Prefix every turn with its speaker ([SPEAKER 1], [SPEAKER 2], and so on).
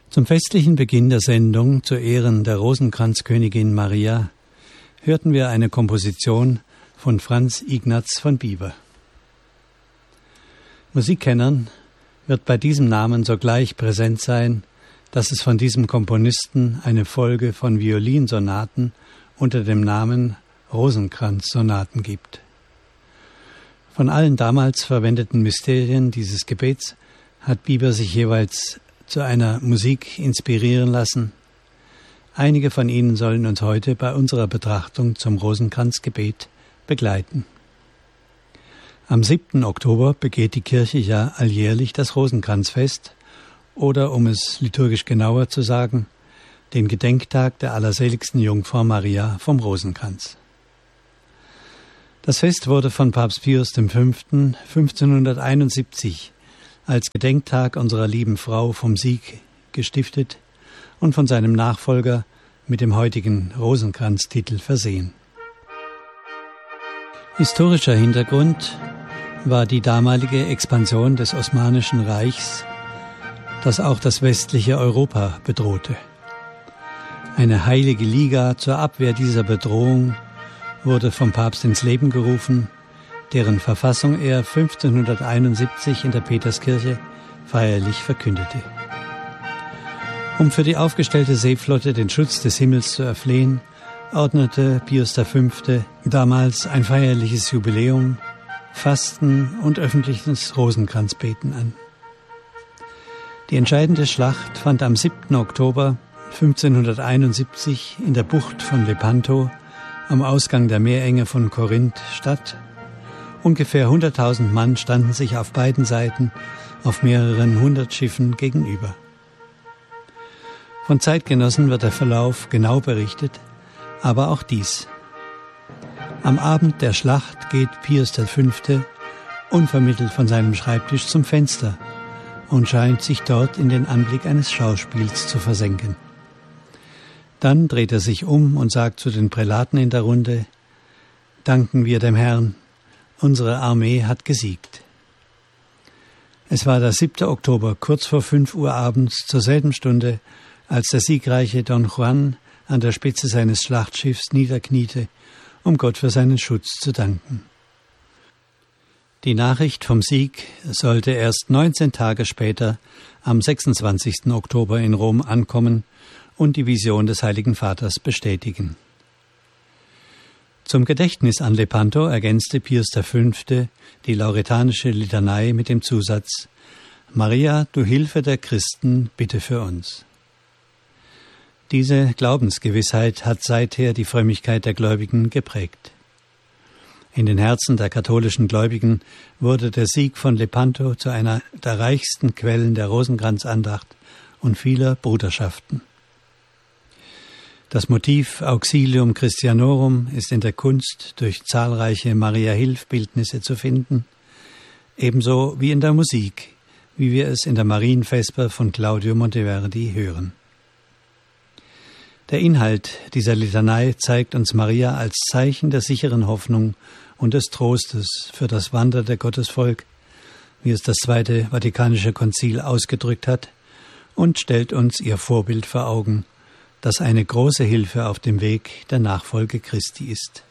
[SPEAKER 1] Zum festlichen Beginn der Sendung zu Ehren der Rosenkranzkönigin Maria hörten wir eine Komposition von Franz Ignaz von Bieber. Musikkennern wird bei diesem Namen sogleich präsent sein, dass es von diesem Komponisten eine Folge von Violinsonaten unter dem Namen Rosenkranzsonaten gibt. Von allen damals verwendeten Mysterien dieses Gebets hat Bieber sich jeweils zu einer Musik inspirieren lassen. Einige von ihnen sollen uns heute bei unserer Betrachtung zum Rosenkranzgebet begleiten. Am 7. Oktober begeht die Kirche ja alljährlich das Rosenkranzfest oder, um es liturgisch genauer zu sagen, den Gedenktag der allerseligsten Jungfrau Maria vom Rosenkranz. Das Fest wurde von Papst Pius V. 1571 als Gedenktag unserer lieben Frau vom Sieg gestiftet und von seinem Nachfolger mit dem heutigen Rosenkranztitel versehen. Historischer Hintergrund war die damalige Expansion des Osmanischen Reichs, das auch das westliche Europa bedrohte. Eine heilige Liga zur Abwehr dieser Bedrohung wurde vom Papst ins Leben gerufen, deren Verfassung er 1571 in der Peterskirche feierlich verkündete. Um für die aufgestellte Seeflotte den Schutz des Himmels zu erflehen, ordnete Pius V. damals ein feierliches Jubiläum, Fasten und öffentliches Rosenkranzbeten an. Die entscheidende Schlacht fand am 7. Oktober 1571 in der Bucht von Lepanto am Ausgang der Meerenge von Korinth statt. Ungefähr 100.000 Mann standen sich auf beiden Seiten auf mehreren 100 Schiffen gegenüber. Von Zeitgenossen wird der Verlauf genau berichtet, aber auch dies. Am Abend der Schlacht geht Pius V. unvermittelt von seinem Schreibtisch zum Fenster und scheint sich dort in den Anblick eines Schauspiels zu versenken. Dann dreht er sich um und sagt zu den Prälaten in der Runde: Danken wir dem Herrn, unsere Armee hat gesiegt. Es war der 7. Oktober, kurz vor 5 Uhr abends, zur selben Stunde, als der siegreiche Don Juan an der Spitze seines Schlachtschiffs niederkniete, um Gott für seinen Schutz zu danken. Die Nachricht vom Sieg sollte erst 19 Tage später, am 26. Oktober in Rom ankommen und die Vision des Heiligen Vaters bestätigen. Zum Gedächtnis an Lepanto ergänzte Pius V. die lauretanische Litanei mit dem Zusatz: Maria, du Hilfe der Christen, bitte für uns. Diese Glaubensgewissheit hat seither die Frömmigkeit der Gläubigen geprägt. In den Herzen der katholischen Gläubigen wurde der Sieg von Lepanto zu einer der reichsten Quellen der Rosenkranzandacht und vieler Bruderschaften. Das Motiv Auxilium Christianorum ist in der Kunst durch zahlreiche Maria-Hilf-Bildnisse zu finden, ebenso wie in der Musik, wie wir es in der Marienvesper von Claudio Monteverdi hören. Der Inhalt dieser Litanei zeigt uns Maria als Zeichen der sicheren Hoffnung und des Trostes für das wandernde Gottesvolk, wie es das Zweite Vatikanische Konzil ausgedrückt hat, und stellt uns ihr Vorbild vor Augen, das eine große Hilfe auf dem Weg der Nachfolge Christi ist.